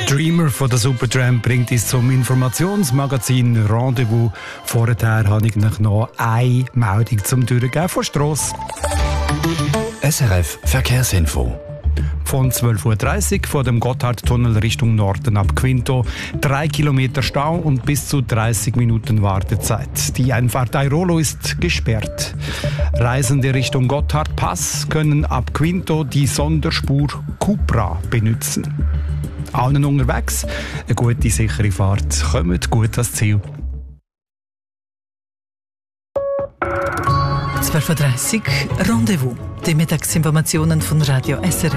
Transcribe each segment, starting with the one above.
Dreamer von der Supertramp bringt uns zum Informationsmagazin Rendezvous. Vorher habe ich noch eine Meldung zum Durchgehen von Strasse. SRF Verkehrsinfo. Von 12.30 Uhr vor dem Gotthardtunnel Richtung Norden ab Quinto 3 Kilometer Stau und bis zu 30 Minuten Wartezeit. Die Einfahrt Airolo ist gesperrt. Reisende Richtung Gotthardpass können ab Quinto die Sonderspur Cupra benutzen. Allen unterwegs eine gute, sichere Fahrt. Kommt gut ans Ziel. 12.30 Uhr Rendezvous. Die Mittagsinformationen von Radio SRF.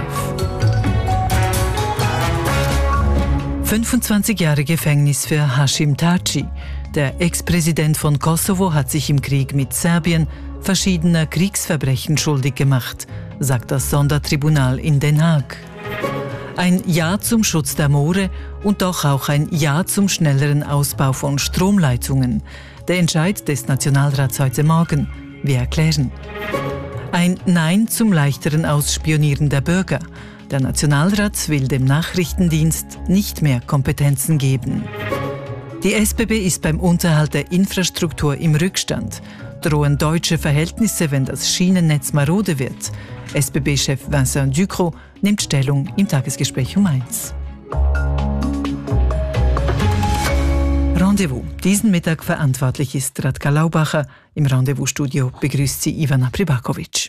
25 Jahre Gefängnis für Hashim Thaçi. Der Ex-Präsident von Kosovo hat sich im Krieg mit Serbien verschiedener Kriegsverbrechen schuldig gemacht, sagt das Sondertribunal in Den Haag. Ein Ja zum Schutz der Moore und doch auch ein Ja zum schnelleren Ausbau von Stromleitungen. Der Entscheid des Nationalrats heute Morgen. Wir erklären. Ein Nein zum leichteren Ausspionieren der Bürger. Der Nationalrat will dem Nachrichtendienst nicht mehr Kompetenzen geben. Die SBB ist beim Unterhalt der Infrastruktur im Rückstand. Drohen deutsche Verhältnisse, wenn das Schienennetz marode wird? SBB-Chef Vincent Ducrot nimmt Stellung im Tagesgespräch um 1. Rendezvous. Diesen Mittag verantwortlich ist Radka Laubacher. Im Rendezvous-Studio begrüßt sie Ivana Pribakovic.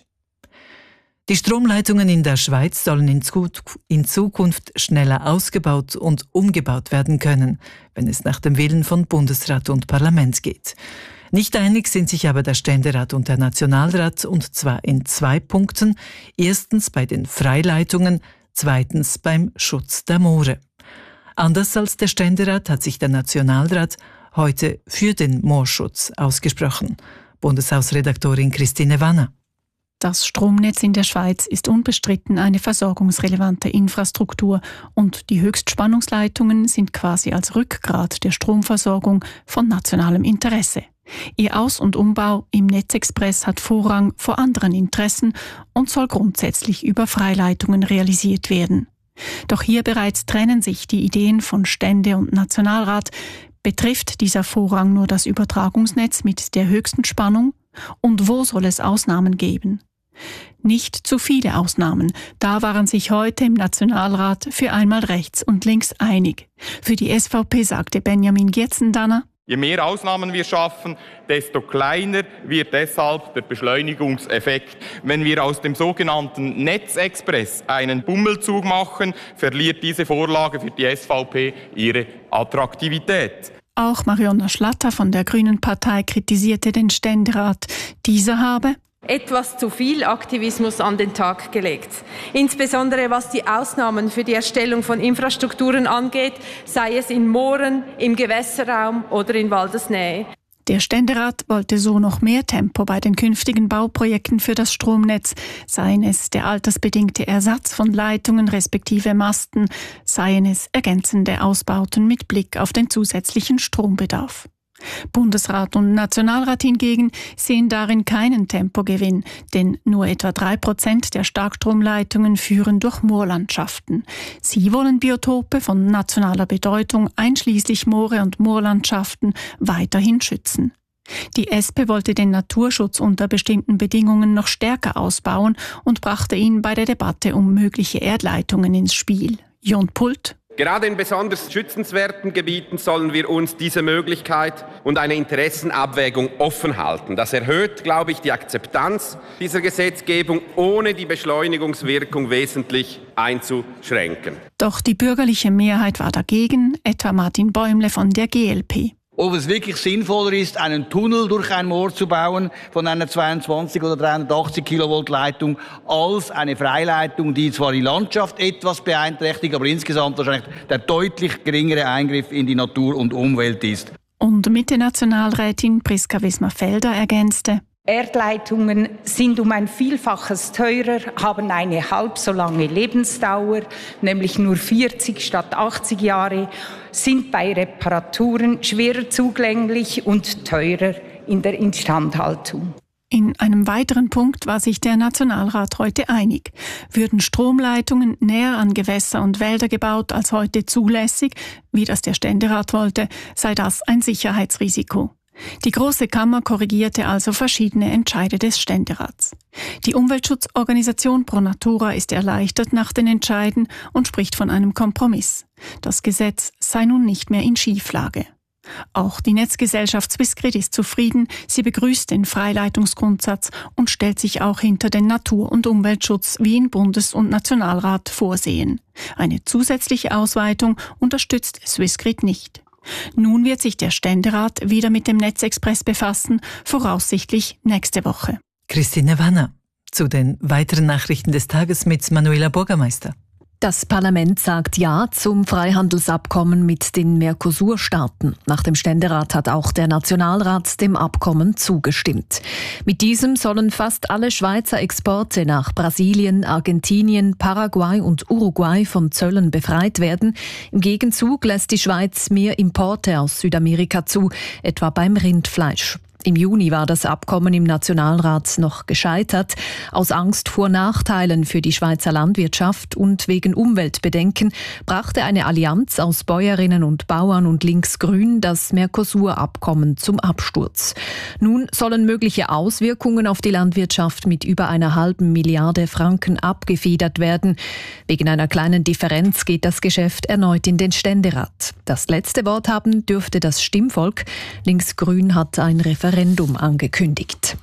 Die Stromleitungen in der Schweiz sollen in Zukunft schneller ausgebaut und umgebaut werden können, wenn es nach dem Willen von Bundesrat und Parlament geht. Nicht einig sind sich aber der Ständerat und der Nationalrat, und zwar in 2 Punkten. Erstens bei den Freileitungen, zweitens beim Schutz der Moore. Anders als der Ständerat hat sich der Nationalrat heute für den Moorschutz ausgesprochen. Bundeshausredaktorin Christine Wanner. Das Stromnetz in der Schweiz ist unbestritten eine versorgungsrelevante Infrastruktur und die Höchstspannungsleitungen sind quasi als Rückgrat der Stromversorgung von nationalem Interesse. Ihr Aus- und Umbau im Netzexpress hat Vorrang vor anderen Interessen und soll grundsätzlich über Freileitungen realisiert werden. Doch hier bereits trennen sich die Ideen von Stände und Nationalrat. Betrifft dieser Vorrang nur das Übertragungsnetz mit der höchsten Spannung? Und wo soll es Ausnahmen geben? Nicht zu viele Ausnahmen. Da waren sich heute im Nationalrat für einmal rechts und links einig. Für die SVP sagte Benjamin Gietzendanner: Je mehr Ausnahmen wir schaffen, desto kleiner wird deshalb der Beschleunigungseffekt. Wenn wir aus dem sogenannten Netzexpress einen Bummelzug machen, verliert diese Vorlage für die SVP ihre Attraktivität. Auch Marionna Schlatter von der Grünen Partei kritisierte den Ständerat. Dieser habe etwas zu viel Aktivismus an den Tag gelegt. Insbesondere was die Ausnahmen für die Erstellung von Infrastrukturen angeht, sei es in Mooren, im Gewässerraum oder in Waldesnähe. Der Ständerat wollte so noch mehr Tempo bei den künftigen Bauprojekten für das Stromnetz, seien es der altersbedingte Ersatz von Leitungen respektive Masten, seien es ergänzende Ausbauten mit Blick auf den zusätzlichen Strombedarf. Bundesrat und Nationalrat hingegen sehen darin keinen Tempogewinn, denn nur etwa 3% der Starkstromleitungen führen durch Moorlandschaften. Sie wollen Biotope von nationaler Bedeutung, einschließlich Moore und Moorlandschaften, weiterhin schützen. Die SP wollte den Naturschutz unter bestimmten Bedingungen noch stärker ausbauen und brachte ihn bei der Debatte um mögliche Erdleitungen ins Spiel. Jon Pult. Gerade in besonders schützenswerten Gebieten sollen wir uns diese Möglichkeit und eine Interessenabwägung offen halten. Das erhöht, glaube ich, die Akzeptanz dieser Gesetzgebung, ohne die Beschleunigungswirkung wesentlich einzuschränken. Doch die bürgerliche Mehrheit war dagegen, etwa Martin Bäumle von der GLP. Ob es wirklich sinnvoller ist, einen Tunnel durch ein Moor zu bauen von einer 22 oder 380 Kilovolt Leitung, als eine Freileitung, die zwar die Landschaft etwas beeinträchtigt, aber insgesamt wahrscheinlich der deutlich geringere Eingriff in die Natur und Umwelt ist. Und Mitte-Nationalrätin Priska Wismar-Felder ergänzte: Erdleitungen sind um ein Vielfaches teurer, haben eine halb so lange Lebensdauer, nämlich nur 40 statt 80 Jahre, sind bei Reparaturen schwerer zugänglich und teurer in der Instandhaltung. In einem weiteren Punkt war sich der Nationalrat heute einig. Würden Stromleitungen näher an Gewässer und Wälder gebaut als heute zulässig, wie das der Ständerat wollte, sei das ein Sicherheitsrisiko. Die Große Kammer korrigierte also verschiedene Entscheide des Ständerats. Die Umweltschutzorganisation Pro Natura ist erleichtert nach den Entscheiden und spricht von einem Kompromiss. Das Gesetz sei nun nicht mehr in Schieflage. Auch die Netzgesellschaft Swissgrid ist zufrieden. Sie begrüßt den Freileitungsgrundsatz und stellt sich auch hinter den Natur- und Umweltschutz, wie ihn Bundes- und Nationalrat vorsehen. Eine zusätzliche Ausweitung unterstützt Swissgrid nicht. Nun wird sich der Ständerat wieder mit dem Netzexpress befassen, voraussichtlich nächste Woche. Christine Wanner zu den weiteren Nachrichten des Tages mit Manuela Bürgermeister. Das Parlament sagt Ja zum Freihandelsabkommen mit den Mercosur-Staaten. Nach dem Ständerat hat auch der Nationalrat dem Abkommen zugestimmt. Mit diesem sollen fast alle Schweizer Exporte nach Brasilien, Argentinien, Paraguay und Uruguay von Zöllen befreit werden. Im Gegenzug lässt die Schweiz mehr Importe aus Südamerika zu, etwa beim Rindfleisch. Im Juni war das Abkommen im Nationalrat noch gescheitert. Aus Angst vor Nachteilen für die Schweizer Landwirtschaft und wegen Umweltbedenken brachte eine Allianz aus Bäuerinnen und Bauern und Linksgrün das Mercosur-Abkommen zum Absturz. Nun sollen mögliche Auswirkungen auf die Landwirtschaft mit über 1,5 Milliarde Franken abgefedert werden. Wegen einer kleinen Differenz geht das Geschäft erneut in den Ständerat. Das letzte Wort haben dürfte das Stimmvolk. Linksgrün hat ein Referendum angekündigt.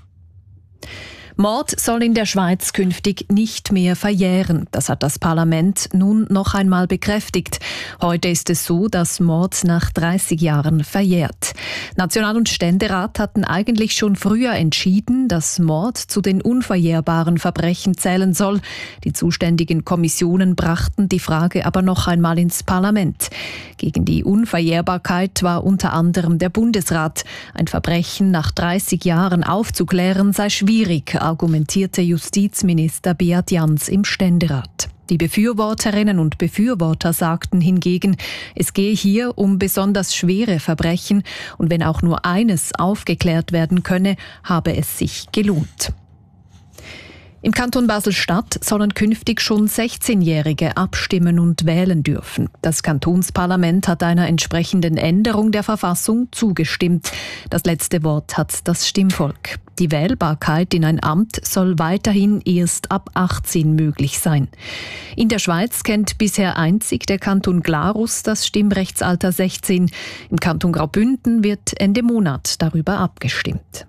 Mord soll in der Schweiz künftig nicht mehr verjähren. Das hat das Parlament nun noch einmal bekräftigt. Heute ist es so, dass Mord nach 30 Jahren verjährt. National- und Ständerat hatten eigentlich schon früher entschieden, dass Mord zu den unverjährbaren Verbrechen zählen soll. Die zuständigen Kommissionen brachten die Frage aber noch einmal ins Parlament. Gegen die Unverjährbarkeit war unter anderem der Bundesrat. Ein Verbrechen nach 30 Jahren aufzuklären sei schwierig, argumentierte Justizminister Beat Jans im Ständerat. Die Befürworterinnen und Befürworter sagten hingegen, es gehe hier um besonders schwere Verbrechen und wenn auch nur eines aufgeklärt werden könne, habe es sich gelohnt. Im Kanton Basel-Stadt sollen künftig schon 16-Jährige abstimmen und wählen dürfen. Das Kantonsparlament hat einer entsprechenden Änderung der Verfassung zugestimmt. Das letzte Wort hat das Stimmvolk. Die Wählbarkeit in ein Amt soll weiterhin erst ab 18 möglich sein. In der Schweiz kennt bisher einzig der Kanton Glarus das Stimmrechtsalter 16. Im Kanton Graubünden wird Ende Monat darüber abgestimmt.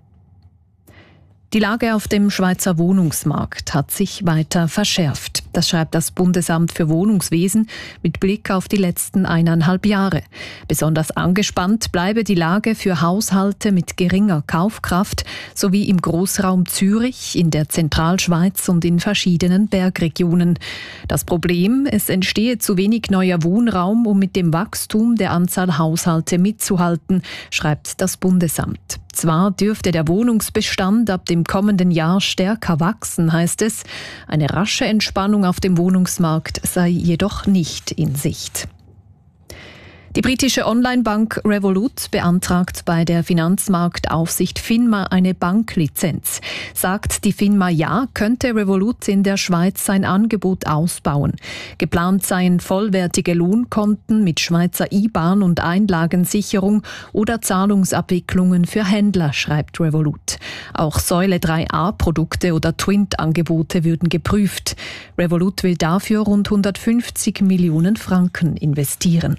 Die Lage auf dem Schweizer Wohnungsmarkt hat sich weiter verschärft. Das schreibt das Bundesamt für Wohnungswesen mit Blick auf die letzten 1,5 Jahre. Besonders angespannt bleibe die Lage für Haushalte mit geringer Kaufkraft sowie im Großraum Zürich, in der Zentralschweiz und in verschiedenen Bergregionen. Das Problem, es entstehe zu wenig neuer Wohnraum, um mit dem Wachstum der Anzahl Haushalte mitzuhalten, schreibt das Bundesamt. Zwar dürfte der Wohnungsbestand ab dem kommenden Jahr stärker wachsen, heißt es. Eine rasche Entspannung auf dem Wohnungsmarkt sei jedoch nicht in Sicht. Die britische Online-Bank Revolut beantragt bei der Finanzmarktaufsicht FINMA eine Banklizenz. Sagt die FINMA ja, könnte Revolut in der Schweiz sein Angebot ausbauen. Geplant seien vollwertige Lohnkonten mit Schweizer IBAN und Einlagensicherung oder Zahlungsabwicklungen für Händler, schreibt Revolut. Auch Säule 3a-Produkte oder Twint-Angebote würden geprüft. Revolut will dafür rund 150 Millionen Franken investieren.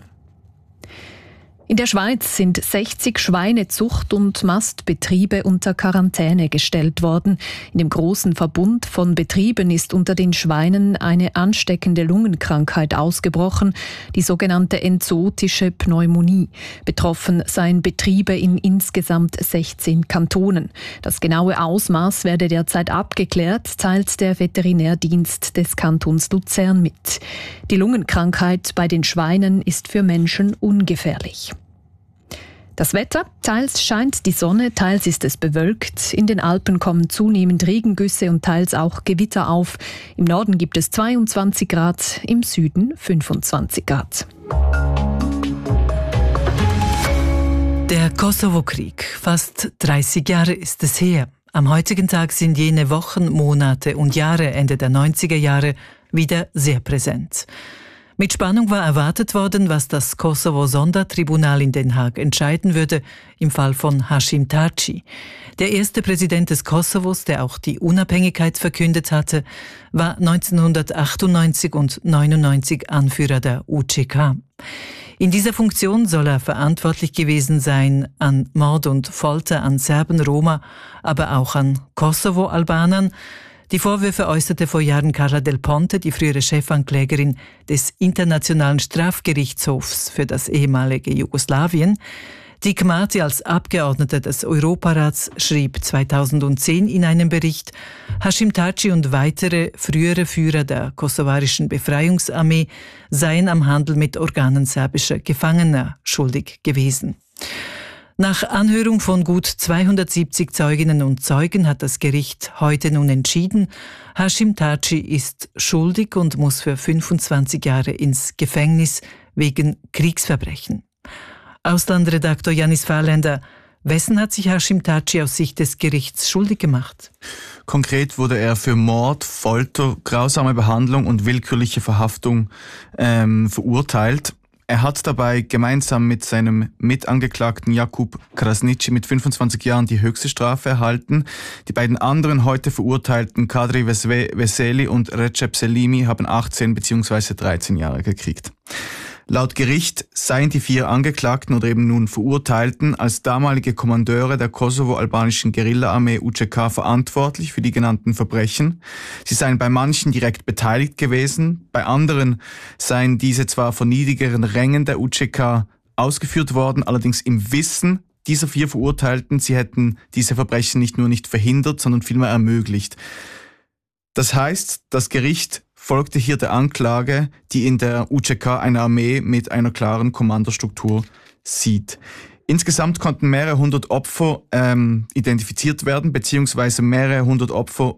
In der Schweiz sind 60 Schweinezucht- und Mastbetriebe unter Quarantäne gestellt worden. In dem großen Verbund von Betrieben ist unter den Schweinen eine ansteckende Lungenkrankheit ausgebrochen, die sogenannte enzootische Pneumonie. Betroffen seien Betriebe in insgesamt 16 Kantonen. Das genaue Ausmaß werde derzeit abgeklärt, teilt der Veterinärdienst des Kantons Luzern mit. Die Lungenkrankheit bei den Schweinen ist für Menschen ungefährlich. Das Wetter, teils scheint die Sonne, teils ist es bewölkt. In den Alpen kommen zunehmend Regengüsse und teils auch Gewitter auf. Im Norden gibt es 22 Grad, im Süden 25 Grad. Der Kosovo-Krieg, fast 30 Jahre ist es her. Am heutigen Tag sind jene Wochen, Monate und Jahre Ende der 90er Jahre wieder sehr präsent. Mit Spannung war erwartet worden, was das Kosovo-Sondertribunal in Den Haag entscheiden würde im Fall von Hashim Thaçi. Der erste Präsident des Kosovos, der auch die Unabhängigkeit verkündet hatte, war 1998 und 1999 Anführer der UÇK. In dieser Funktion soll er verantwortlich gewesen sein an Mord und Folter an Serben, Roma, aber auch an Kosovo-Albanern. Die Vorwürfe äußerte vor Jahren Carla Del Ponte, die frühere Chefanklägerin des Internationalen Strafgerichtshofs für das ehemalige Jugoslawien. Dick Marty als Abgeordneter des Europarats schrieb 2010 in einem Bericht, Hashim Thaçi und weitere frühere Führer der kosovarischen Befreiungsarmee seien am Handel mit Organen serbischer Gefangener schuldig gewesen. Nach Anhörung von gut 270 Zeuginnen und Zeugen hat das Gericht heute nun entschieden, Hashim Thaçi ist schuldig und muss für 25 Jahre ins Gefängnis wegen Kriegsverbrechen. Auslandredaktor Janis Fahrländer, wessen hat sich Hashim Thaçi aus Sicht des Gerichts schuldig gemacht? Konkret wurde er für Mord, Folter, grausame Behandlung und willkürliche Verhaftung verurteilt. Er hat dabei gemeinsam mit seinem Mitangeklagten Jakub Krasniqi mit 25 Jahren die höchste Strafe erhalten. Die beiden anderen heute verurteilten Kadri Veseli und Recep Selimi haben 18 bzw. 13 Jahre gekriegt. Laut Gericht seien die 4 Angeklagten oder eben nun Verurteilten als damalige Kommandeure der kosovo-albanischen Guerilla-Armee UÇK verantwortlich für die genannten Verbrechen. Sie seien bei manchen direkt beteiligt gewesen, bei anderen seien diese zwar von niedrigeren Rängen der UÇK ausgeführt worden, allerdings im Wissen dieser 4 Verurteilten, sie hätten diese Verbrechen nicht nur nicht verhindert, sondern vielmehr ermöglicht. Das heißt, das Gericht folgte hier der Anklage, die in der UÇK eine Armee mit einer klaren Kommandostruktur sieht. Insgesamt konnten mehrere hundert Opfer identifiziert werden, beziehungsweise mehrere hundert Opfer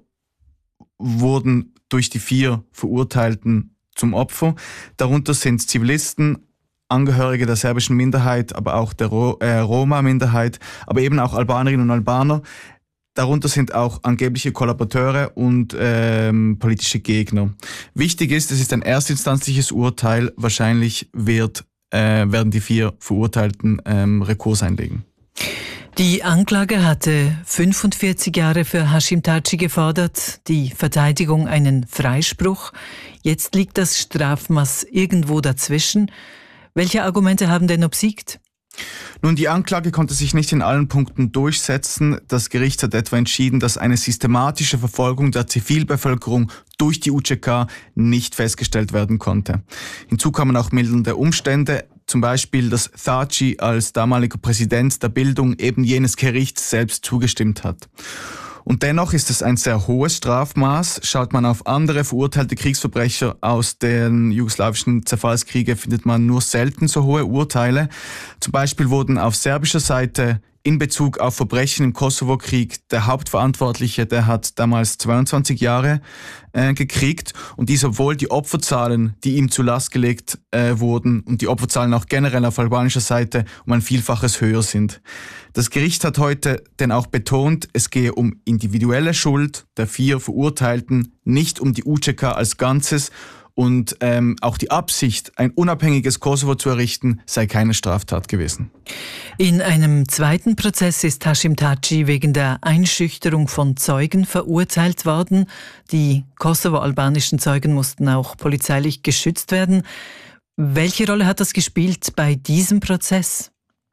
wurden durch die 4 Verurteilten zum Opfer. Darunter sind Zivilisten, Angehörige der serbischen Minderheit, aber auch der Roma-Minderheit, aber eben auch Albanerinnen und Albaner. Darunter sind auch angebliche Kollaborateure und politische Gegner. Wichtig ist, es ist ein erstinstanzliches Urteil. Wahrscheinlich werden die 4 Verurteilten Rekurs einlegen. Die Anklage hatte 45 Jahre für Hashim Thaçi gefordert, die Verteidigung einen Freispruch. Jetzt liegt das Strafmaß irgendwo dazwischen. Welche Argumente haben denn obsiegt? Nun, die Anklage konnte sich nicht in allen Punkten durchsetzen. Das Gericht hat etwa entschieden, dass eine systematische Verfolgung der Zivilbevölkerung durch die UÇK nicht festgestellt werden konnte. Hinzu kamen auch mildernde Umstände, zum Beispiel, dass Thaçi als damaliger Präsident der Bildung eben jenes Gerichts selbst zugestimmt hat. Und dennoch ist es ein sehr hohes Strafmaß. Schaut man auf andere verurteilte Kriegsverbrecher aus den jugoslawischen Zerfallskriege, findet man nur selten so hohe Urteile. Zum Beispiel wurden auf serbischer Seite in Bezug auf Verbrechen im Kosovo-Krieg der Hauptverantwortliche, der hat damals 22 Jahre gekriegt. Und dies, obwohl die Opferzahlen, die ihm zur Last gelegt wurden und die Opferzahlen auch generell auf albanischer Seite um ein Vielfaches höher sind. Das Gericht hat heute denn auch betont, es gehe um individuelle Schuld der 4 Verurteilten, nicht um die UÇK als Ganzes. Und auch die Absicht, ein unabhängiges Kosovo zu errichten, sei keine Straftat gewesen. In einem zweiten Prozess ist Hashim Thaçi wegen der Einschüchterung von Zeugen verurteilt worden. Die kosovo-albanischen Zeugen mussten auch polizeilich geschützt werden. Welche Rolle hat das gespielt bei diesem Prozess?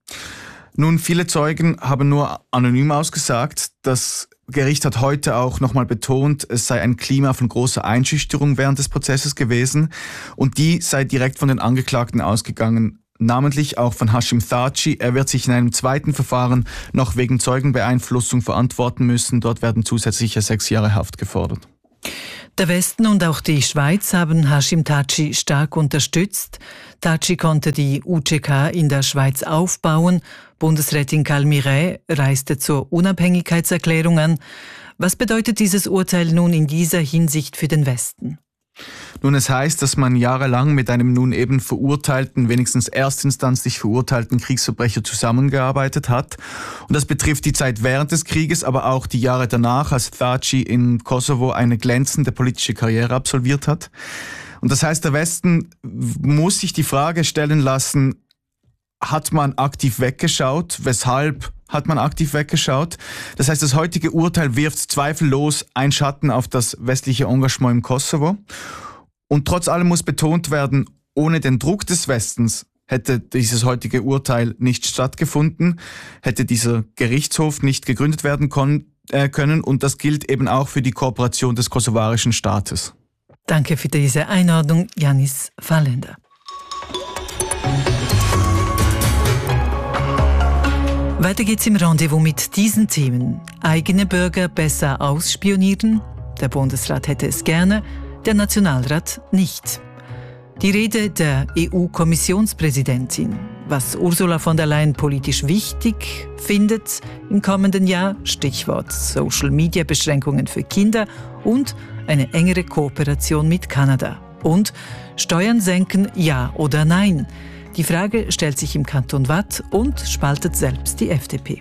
Nun, viele Zeugen haben nur anonym ausgesagt. Das Gericht hat heute auch nochmal betont, es sei ein Klima von großer Einschüchterung während des Prozesses gewesen und die sei direkt von den Angeklagten ausgegangen, namentlich auch von Hashim Thaçi. Er wird sich in einem zweiten Verfahren noch wegen Zeugenbeeinflussung verantworten müssen. Dort werden zusätzliche 6 Jahre Haft gefordert. Der Westen und auch die Schweiz haben Hashim Thaçi stark unterstützt. Thaçi konnte die UÇK in der Schweiz aufbauen. Bundesrätin Carl Miret reiste zur Unabhängigkeitserklärung an. Was bedeutet dieses Urteil nun in dieser Hinsicht für den Westen? Nun, es heißt, dass man jahrelang mit einem nun eben verurteilten, wenigstens erstinstanzlich verurteilten Kriegsverbrecher zusammengearbeitet hat. Und das betrifft die Zeit während des Krieges, aber auch die Jahre danach, als Thaçi in Kosovo eine glänzende politische Karriere absolviert hat. Und das heißt, der Westen muss sich die Frage stellen lassen, hat man aktiv weggeschaut? Weshalb hat man aktiv weggeschaut? Das heißt, das heutige Urteil wirft zweifellos einen Schatten auf das westliche Engagement im Kosovo. Und trotz allem muss betont werden, ohne den Druck des Westens hätte dieses heutige Urteil nicht stattgefunden, hätte dieser Gerichtshof nicht gegründet werden können. Und das gilt eben auch für die Kooperation des kosovarischen Staates. Danke für diese Einordnung, Janis Fallender. Weiter geht's im Rendezvous mit diesen Themen. Eigene Bürger besser ausspionieren? Der Bundesrat hätte es gerne, der Nationalrat nicht. Die Rede der EU-Kommissionspräsidentin. Was Ursula von der Leyen politisch wichtig findet im kommenden Jahr, Stichwort Social-Media-Beschränkungen für Kinder und eine engere Kooperation mit Kanada. Und Steuern senken, ja oder nein? Die Frage stellt sich im Kanton Waadt und spaltet selbst die FDP.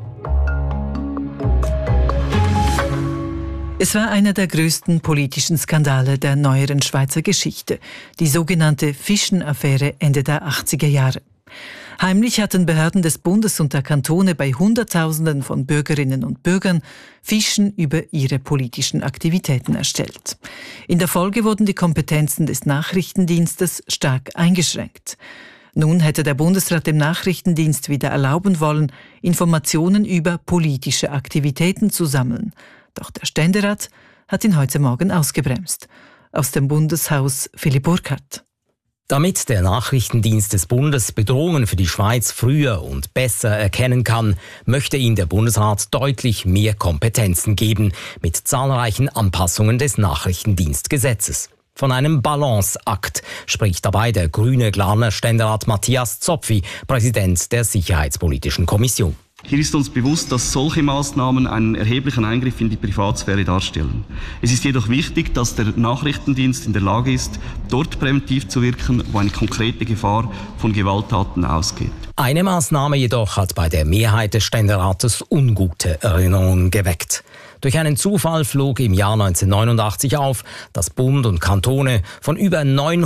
Es war einer der größten politischen Skandale der neueren Schweizer Geschichte, die sogenannte Fischen-Affäre Ende der 80er Jahre. Heimlich hatten Behörden des Bundes und der Kantone bei Hunderttausenden von Bürgerinnen und Bürgern Fischen über ihre politischen Aktivitäten erstellt. In der Folge wurden die Kompetenzen des Nachrichtendienstes stark eingeschränkt. Nun hätte der Bundesrat dem Nachrichtendienst wieder erlauben wollen, Informationen über politische Aktivitäten zu sammeln. Doch der Ständerat hat ihn heute Morgen ausgebremst. Aus dem Bundeshaus Philipp Burkhardt. Damit der Nachrichtendienst des Bundes Bedrohungen für die Schweiz früher und besser erkennen kann, möchte ihm der Bundesrat deutlich mehr Kompetenzen geben, mit zahlreichen Anpassungen des Nachrichtendienstgesetzes. Von einem Balanceakt spricht dabei der grüne Glarner Ständerat Matthias Zopfi, Präsident der Sicherheitspolitischen Kommission. Hier ist uns bewusst, dass solche Maßnahmen einen erheblichen Eingriff in die Privatsphäre darstellen. Es ist jedoch wichtig, dass der Nachrichtendienst in der Lage ist, dort präventiv zu wirken, wo eine konkrete Gefahr von Gewalttaten ausgeht. Eine Maßnahme jedoch hat bei der Mehrheit des Ständerates ungute Erinnerungen geweckt. Durch einen Zufall flog im Jahr 1989 auf, dass Bund und Kantone von über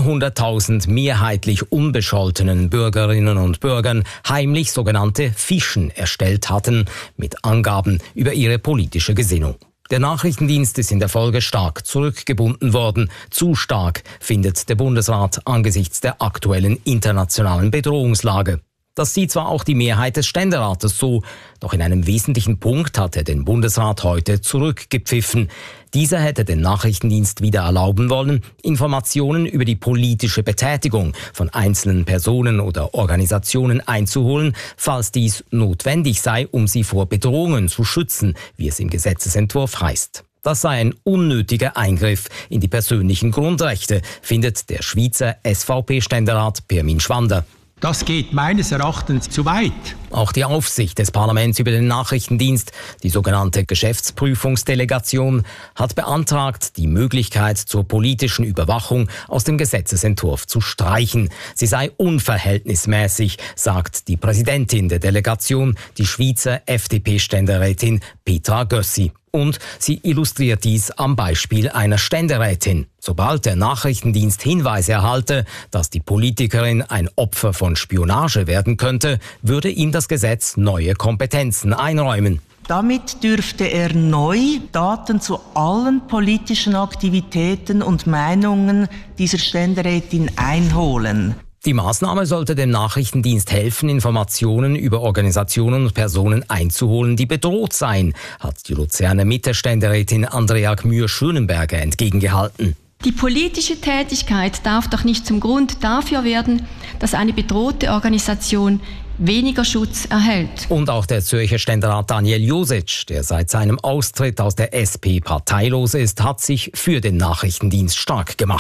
900.000 mehrheitlich unbescholtenen Bürgerinnen und Bürgern heimlich sogenannte Fischen erstellt hatten, mit Angaben über ihre politische Gesinnung. Der Nachrichtendienst ist in der Folge stark zurückgebunden worden. Zu stark, findet der Bundesrat angesichts der aktuellen internationalen Bedrohungslage. Das sieht zwar auch die Mehrheit des Ständerates so, doch in einem wesentlichen Punkt hat er den Bundesrat heute zurückgepfiffen. Dieser hätte den Nachrichtendienst wieder erlauben wollen, Informationen über die politische Betätigung von einzelnen Personen oder Organisationen einzuholen, falls dies notwendig sei, um sie vor Bedrohungen zu schützen, wie es im Gesetzesentwurf heißt. Das sei ein unnötiger Eingriff in die persönlichen Grundrechte, findet der Schweizer SVP-Ständerat Pirmin Schwander. Das geht meines Erachtens zu weit. Auch die Aufsicht des Parlaments über den Nachrichtendienst, die sogenannte Geschäftsprüfungsdelegation, hat beantragt, die Möglichkeit zur politischen Überwachung aus dem Gesetzesentwurf zu streichen. Sie sei unverhältnismäßig, sagt die Präsidentin der Delegation, die Schweizer FDP-Ständerätin Petra Gössi. Und sie illustriert dies am Beispiel einer Ständerätin. Sobald der Nachrichtendienst Hinweise erhalte, dass die Politikerin ein Opfer von Spionage werden könnte, würde ihm das Gesetz neue Kompetenzen einräumen. Damit dürfte er neu Daten zu allen politischen Aktivitäten und Meinungen dieser Ständerätin einholen. Die Maßnahme sollte dem Nachrichtendienst helfen, Informationen über Organisationen und Personen einzuholen, die bedroht seien, hat die Luzerner Mitte-Ständerätin Andrea Gmür-Schönenberger entgegengehalten. Die politische Tätigkeit darf doch nicht zum Grund dafür werden, dass eine bedrohte Organisation weniger Schutz erhält. Und auch der Zürcher Ständerat Daniel Josic, der seit seinem Austritt aus der SP parteilos ist, hat sich für den Nachrichtendienst stark gemacht.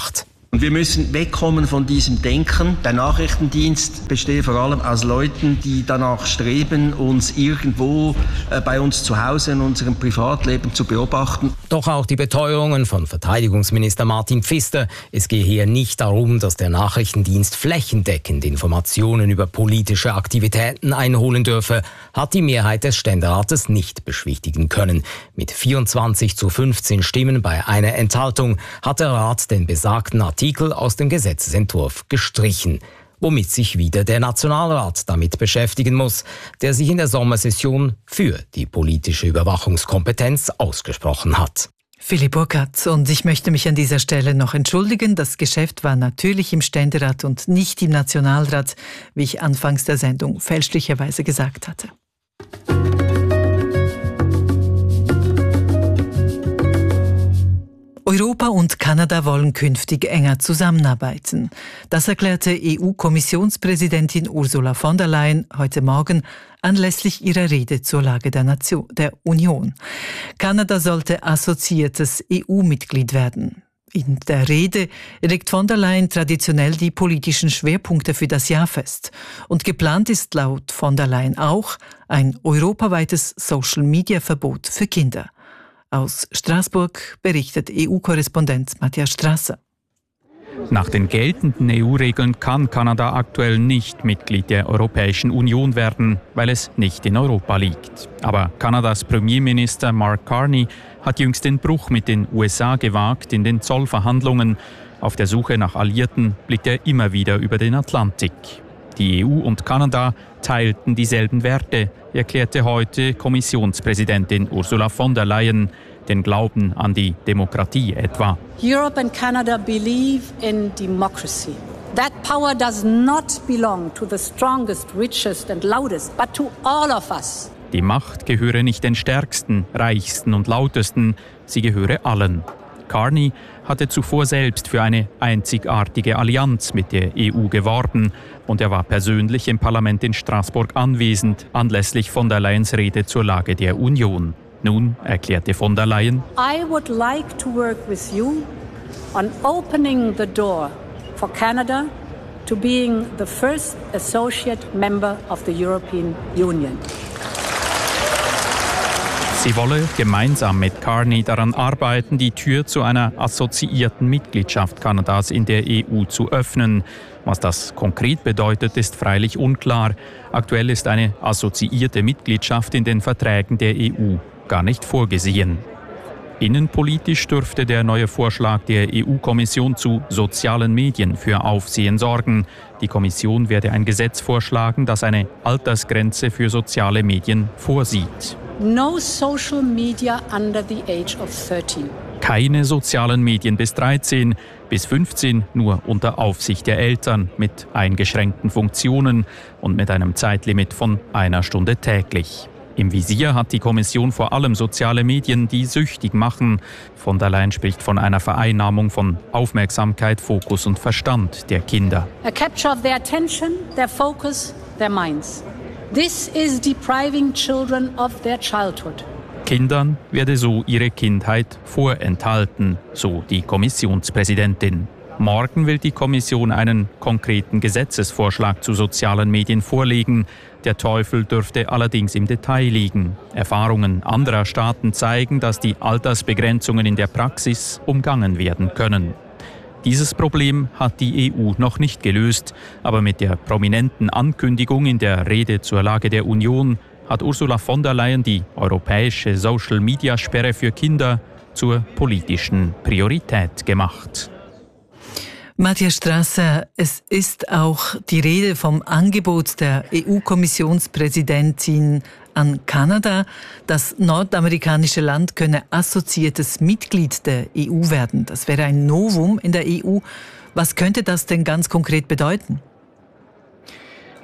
Und wir müssen wegkommen von diesem Denken. Der Nachrichtendienst besteht vor allem aus Leuten, die danach streben, uns irgendwo bei uns zu Hause in unserem Privatleben zu beobachten. Doch auch die Beteuerungen von Verteidigungsminister Martin Pfister, es gehe hier nicht darum, dass der Nachrichtendienst flächendeckend Informationen über politische Aktivitäten einholen dürfe, hat die Mehrheit des Ständerates nicht beschwichtigen können. Mit 24:15 Stimmen bei einer Enthaltung hat der Rat den besagten Artikel aus dem Gesetzesentwurf gestrichen, womit sich wieder der Nationalrat damit beschäftigen muss, der sich in der Sommersession für die politische Überwachungskompetenz ausgesprochen hat. Philipp Burkhardt, und ich möchte mich an dieser Stelle noch entschuldigen. Das Geschäft war natürlich im Ständerat und nicht im Nationalrat, wie ich anfangs der Sendung fälschlicherweise gesagt hatte. Europa und Kanada wollen künftig enger zusammenarbeiten. Das erklärte EU-Kommissionspräsidentin Ursula von der Leyen heute Morgen anlässlich ihrer Rede zur Lage der Union. Kanada sollte assoziiertes EU-Mitglied werden. In der Rede legt von der Leyen traditionell die politischen Schwerpunkte für das Jahr fest. Und geplant ist laut von der Leyen auch ein europaweites Social-Media-Verbot für Kinder. Aus Straßburg berichtet EU-Korrespondent Matthias Strasser. Nach den geltenden EU-Regeln kann Kanada aktuell nicht Mitglied der Europäischen Union werden, weil es nicht in Europa liegt. Aber Kanadas Premierminister Mark Carney hat jüngst den Bruch mit den USA gewagt in den Zollverhandlungen. Auf der Suche nach Alliierten blickt er immer wieder über den Atlantik. Die EU und Kanada teilten dieselben Werte, erklärte heute Kommissionspräsidentin Ursula von der Leyen, den Glauben an die Demokratie etwa. Europe and Canada believe in democracy. That power does not belong to the strongest, richest and loudest, but to all of us. Die Macht gehöre nicht den Stärksten, Reichsten und Lautesten, sie gehöre allen. Carney hatte zuvor selbst für eine einzigartige Allianz mit der EU geworben und er war persönlich im Parlament in Straßburg anwesend, anlässlich von der Leyens Rede zur Lage der Union. Nun erklärte von der Leyen: I would like to work with you on opening the door for Canada to being the first associate member of the European Union. Sie wolle gemeinsam mit Carney daran arbeiten, die Tür zu einer assoziierten Mitgliedschaft Kanadas in der EU zu öffnen. Was das konkret bedeutet, ist freilich unklar. Aktuell ist eine assoziierte Mitgliedschaft in den Verträgen der EU gar nicht vorgesehen. Innenpolitisch dürfte der neue Vorschlag der EU-Kommission zu sozialen Medien für Aufsehen sorgen. Die Kommission werde ein Gesetz vorschlagen, das eine Altersgrenze für soziale Medien vorsieht. No social media under the age of 13. Keine sozialen Medien bis 13, bis 15 nur unter Aufsicht der Eltern mit eingeschränkten Funktionen und mit einem Zeitlimit von 1 Stunde täglich. Im Visier hat die Kommission vor allem soziale Medien, die süchtig machen. Von der Leyen spricht von einer Vereinnahmung von Aufmerksamkeit, Fokus und Verstand der Kinder. A capture of their attention, their focus, their minds. This is depriving children of their childhood. Kindern werde so ihre Kindheit vorenthalten, so die Kommissionspräsidentin. Morgen will die Kommission einen konkreten Gesetzesvorschlag zu sozialen Medien vorlegen. Der Teufel dürfte allerdings im Detail liegen. Erfahrungen anderer Staaten zeigen, dass die Altersbegrenzungen in der Praxis umgangen werden können. Dieses Problem hat die EU noch nicht gelöst, aber mit der prominenten Ankündigung in der Rede zur Lage der Union hat Ursula von der Leyen die europäische Social-Media-Sperre für Kinder zur politischen Priorität gemacht. Matthias Strasser, es ist auch die Rede vom Angebot der EU-Kommissionspräsidentin an Kanada. Das nordamerikanische Land könne assoziiertes Mitglied der EU werden. Das wäre ein Novum in der EU. Was könnte das denn ganz konkret bedeuten?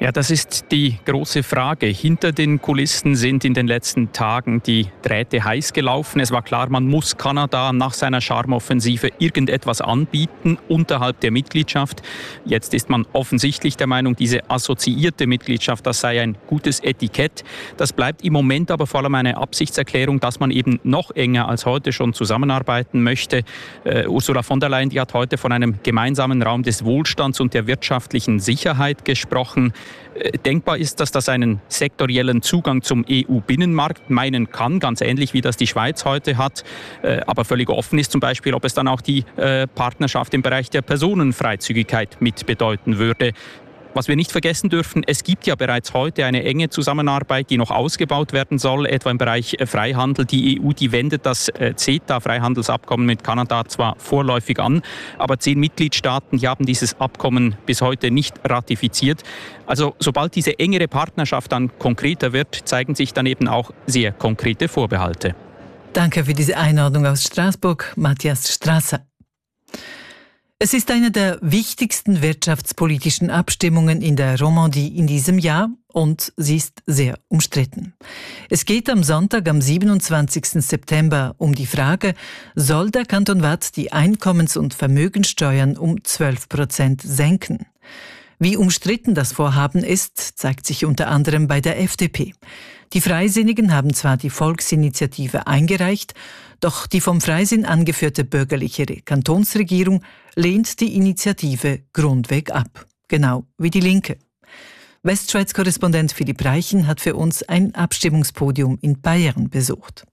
Ja, das ist die große Frage. Hinter den Kulissen sind in den letzten Tagen die Drähte heiß gelaufen. Es war klar, man muss Kanada nach seiner Charmeoffensive irgendetwas anbieten unterhalb der Mitgliedschaft. Jetzt ist man offensichtlich der Meinung, diese assoziierte Mitgliedschaft, das sei ein gutes Etikett. Das bleibt im Moment aber vor allem eine Absichtserklärung, dass man eben noch enger als heute schon zusammenarbeiten möchte. Ursula von der Leyen, die hat heute von einem gemeinsamen Raum des Wohlstands und der wirtschaftlichen Sicherheit gesprochen. Denkbar ist, dass das einen sektoriellen Zugang zum EU-Binnenmarkt meinen kann, ganz ähnlich wie das die Schweiz heute hat. Aber völlig offen ist zum Beispiel, ob es dann auch die Partnerschaft im Bereich der Personenfreizügigkeit mit bedeuten würde. Was wir nicht vergessen dürfen, es gibt ja bereits heute eine enge Zusammenarbeit, die noch ausgebaut werden soll, etwa im Bereich Freihandel. Die EU, die wendet das CETA-Freihandelsabkommen mit Kanada zwar vorläufig an, aber 10 Mitgliedstaaten, die haben dieses Abkommen bis heute nicht ratifiziert. Also sobald diese engere Partnerschaft dann konkreter wird, zeigen sich dann eben auch sehr konkrete Vorbehalte. Danke für diese Einordnung aus Straßburg, Matthias Strasser. Es ist eine der wichtigsten wirtschaftspolitischen Abstimmungen in der Romandie in diesem Jahr und sie ist sehr umstritten. Es geht am Sonntag, am 27. September, um die Frage, soll der Kanton Waadt die Einkommens- und Vermögenssteuern um 12% senken? Wie umstritten das Vorhaben ist, zeigt sich unter anderem bei der FDP. Die Freisinnigen haben zwar die Volksinitiative eingereicht, doch die vom Freisinn angeführte bürgerliche Kantonsregierung lehnt die Initiative grundweg ab. Genau wie die Linke. Westschweiz-Korrespondent Philipp Reichen hat für uns ein Abstimmungspodium in Bayern besucht.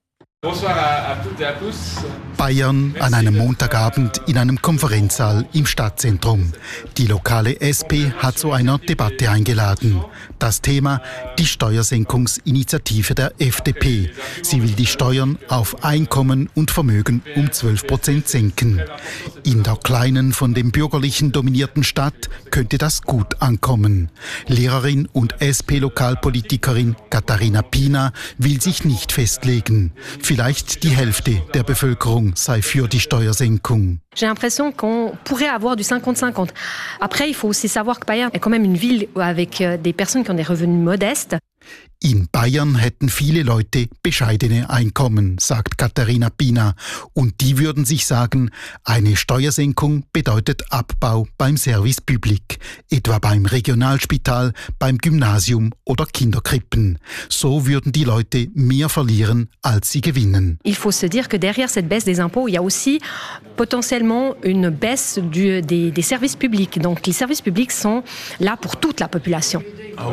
Bayern an einem Montagabend in einem Konferenzsaal im Stadtzentrum. Die lokale SP hat zu einer Debatte eingeladen. Das Thema: die Steuersenkungsinitiative der FDP. Sie will die Steuern auf Einkommen und Vermögen um 12% senken. In der kleinen, von dem Bürgerlichen dominierten Stadt könnte das gut ankommen. Lehrerin und SP-Lokalpolitikerin Katharina Pina will sich nicht festlegen. Vielleicht die Hälfte der Bevölkerung sei für die Steuersenkung. J'ai l'impression qu'on pourrait avoir du 50-50. Après, il faut aussi savoir que Bayern est quand même une ville avec des personnes qui ont des revenus modestes. In Bayern hätten viele Leute bescheidene Einkommen, sagt Katharina Pina. Und die würden sich sagen, eine Steuersenkung bedeutet Abbau beim Service Public, etwa beim Regionalspital, beim Gymnasium oder Kinderkrippen. So würden die Leute mehr verlieren, als sie gewinnen. Il faut se dire que derrière cette baisse des impôts, il y a aussi potentiellement une baisse des services publics. Donc les services publics sont là pour toute la population.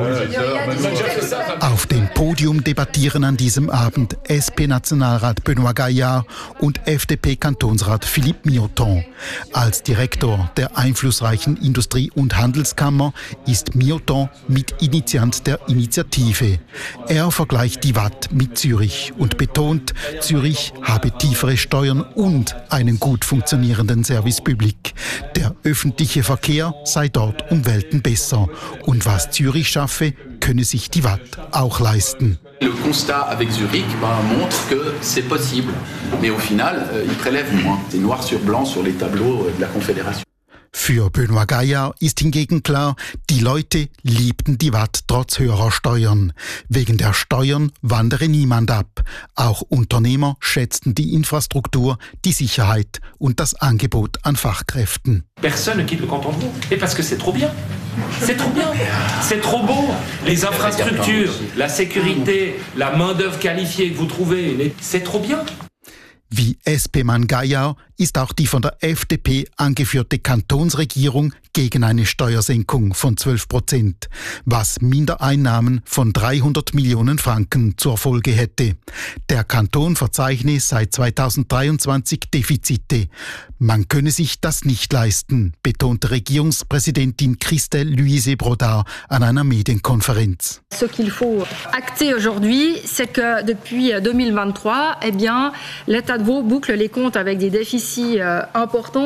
Auf dem Podium debattieren an diesem Abend SP-Nationalrat Benoît Gaillard und FDP-Kantonsrat Philippe Mioton. Als Direktor der einflussreichen Industrie- und Handelskammer ist Mioton Mitinitiant der Initiative. Er vergleicht die Waadt mit Zürich und betont, Zürich habe tiefere Steuern und einen gut funktionierenden Service Public. Der öffentliche Verkehr sei dort um Welten besser. Und was Zürich schaffe, könne sich die Waadt auch leisten. Le constat avec Zurich montre que c'est possible, mais au final, ils prélèvent moins. C'est noir sur blanc sur les tableaux de la Confédération. Für Benoît Gaillard ist hingegen klar, die Leute liebten die Waadt trotz höherer Steuern. Wegen der Steuern wandere niemand ab. Auch Unternehmer schätzten die Infrastruktur, die Sicherheit und das Angebot an Fachkräften. Personne ne quitte le canton de Vaud. Et parce que c'est trop bien. C'est trop bien. C'est trop beau. Les infrastructures, la sécurité, la main-d'œuvre qualifiée que vous trouvez, c'est trop bien. Wie SP-Mann Gaillard ist auch die von der FDP angeführte Kantonsregierung gegen eine Steuersenkung von 12%, was Mindereinnahmen von 300 Millionen Franken zur Folge hätte. Der Kanton verzeichne seit 2023 Defizite. Man könne sich das nicht leisten, betonte Regierungspräsidentin Christelle Louise Brodard an einer Medienkonferenz. Ce qu'il faut acter aujourd'hui, c'est que depuis 2023, l'État de Vaud boucle les comptes avec des déficits importants.